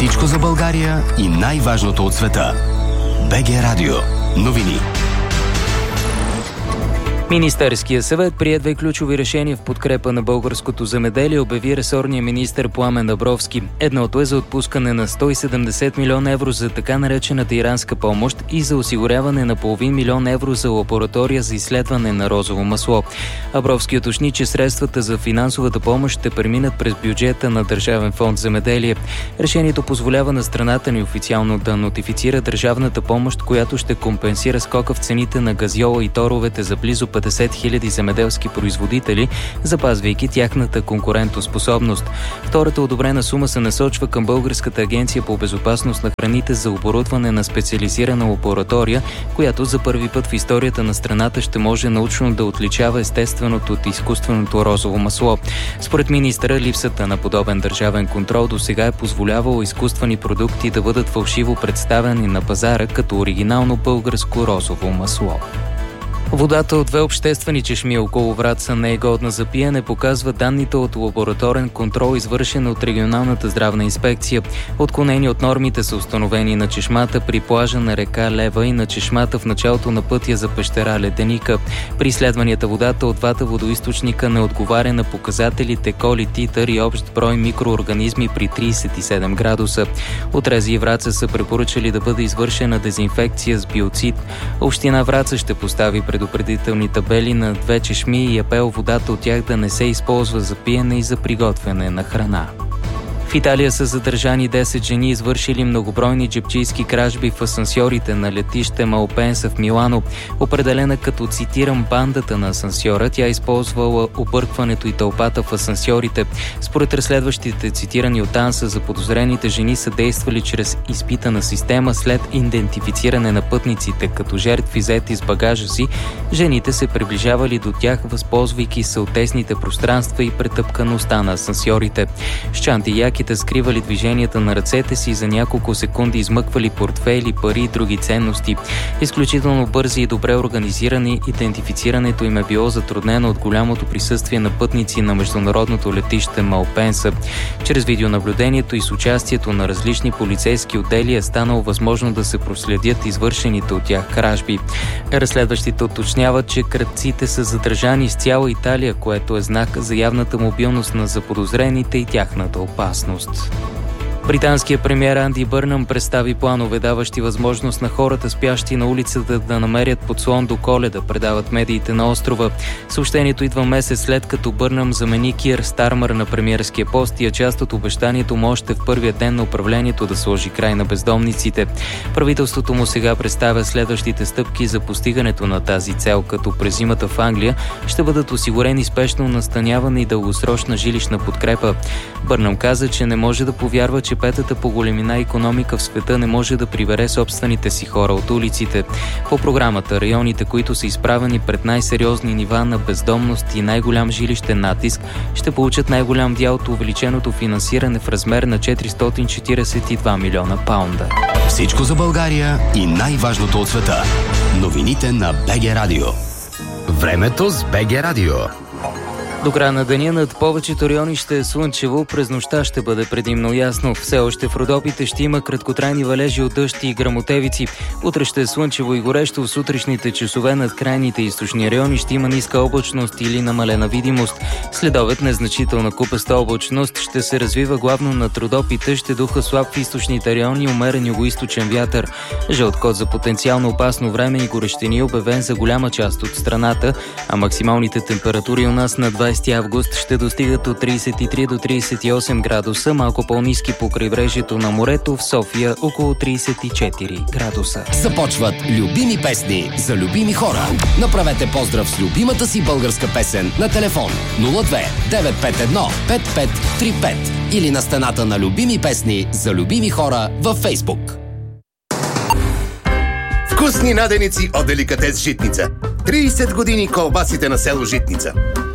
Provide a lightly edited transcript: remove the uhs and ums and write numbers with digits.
Всичко за България и най-важното от света. БГ Радио. Новини. Министерския съвет прие 2 ключови решения в подкрепа на българското земеделие, обяви ресорния министър Пламен Абровски. Едното е за отпускане на 170 милиона евро за така наречената иранска помощ и за осигуряване на половин милион евро за лаборатория за изследване на розово масло. Абровски уточни, че средствата за финансовата помощ ще преминат през бюджета на Държавен фонд земеделие. Решението позволява на страната ни официално да нотифицира държавната помощ, която ще компенсира скока в цените на газьола и торовете за близо 50 хиляди земеделски производители, запазвайки тяхната конкурентоспособност. Втората одобрена сума се насочва към Българската агенция по безопасност на храните за оборудване на специализирана лаборатория, която за първи път в историята на страната ще може научно да отличава естественото от изкуственото розово масло. Според министъра, липсата на подобен държавен контрол досега е позволявало изкуствени продукти да бъдат фалшиво представени на пазара като оригинално българско розово масло. Водата от 2 обществени чешми около Враца не е годна за пиене, показва данните от лабораторен контрол, извършен от регионалната здравна инспекция. Отклонени от нормите са установени на чешмата при плажа на река Лева и на чешмата в началото на пътя за пещера Леденика. При изследванията водата от двата водоизточника не отговаря на показателите коли, титър и общ брой микроорганизми при 37 градуса. От РЗИ Враца са препоръчали да бъде извършена дезинфекция с биоцид. Община Враца ще постави предупредителни табели на 2 чешми и апел водата от тях да не се използва за пиене и за приготвяне на храна. В Италия са задържани 10 жени, извършили многобройни джебчийски кражби в асансьорите на летище Малпенса в Милано. Определена като, цитирам, бандата на асансьора, тя използвала объркването и тълпата в асансьорите. Според разследващите, цитирани от АНСА, заподозрените жени са действали чрез изпитана система след идентифициране на пътниците като жертви заети с багажа си. Жените се приближавали до тях, възползвайки се от тесните пространства и претъпкаността на асансьорите. С чанти яки скривали движенията на ръцете си и за няколко секунди измъквали портфейли, пари и други ценности. Изключително бързи и добре организирани, идентифицирането им е било затруднено от голямото присъствие на пътници на международното летище Малпенса. Чрез видеонаблюдението и с участието на различни полицейски отдели е станало възможно да се проследят извършените от тях кражби. Разследващите уточняват, че крадците са задържани с цяла Италия, което е знак за явната мобилност на заподозрените и тяхната опасност. Британският премиер Анди Бърнъм представи планове, даващи възможност на хората, спящи на улицата, да намерят подслон до Коледа, предават медиите на острова. Съобщението идва месец след като Бърнъм замени Кир Стармър на премиерския пост и е част от обещанието му още в първия ден на управлението да сложи край на бездомниците. Правителството му сега представя следващите стъпки за постигането на тази цел, като през зимата в Англия ще бъдат осигурени спешно настаняване и дългосрочна жилищна подкрепа. Бърнъм каза, че не може да повярва, че петата по големина икономика в света не може да прибере собствените си хора от улиците. По програмата, районите, които са изправени пред най-сериозни нива на бездомност и най-голям жилищен натиск, ще получат най-голям дял от увеличеното финансиране в размер на 442 милиона паунда. Всичко за България и най-важното от света. Новините на БГ Радио. Времето с БГ Радио. До края на деня над повечето райони ще е слънчево, през нощта ще бъде предимно ясно. Все още в Родопите ще има краткотрайни валежи от дъжд и гръмотевици. Утре ще е слънчево и горещо, в сутрешните часове над крайните източни райони ще има ниска облачност или намалена видимост. Следобед незначителна купеста облачност ще се развива главно над Родопите, ще духа слаб в източните райони, умерен югоизточен вятър. Жълт код за потенциално опасно време и горещини е обявен за голяма част от страната, а максималните температури у нас на 20 август ще достигат от 33 до 38 градуса, малко по-ниски по крайбрежието на морето, в София около 34 градуса. Започват любими песни за любими хора. Направете поздрав с любимата си българска песен на телефон 02 951 5535 или на стената на любими песни за любими хора във Фейсбук. Вкусни наденици от Деликатес Житница. 30 години колбасите на село Житница.